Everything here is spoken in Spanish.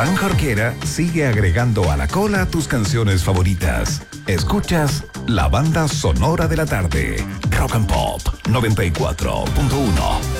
Granja Orquera sigue agregando a la cola tus canciones favoritas. Escuchas la banda sonora de la tarde. Rock and Pop 94.1.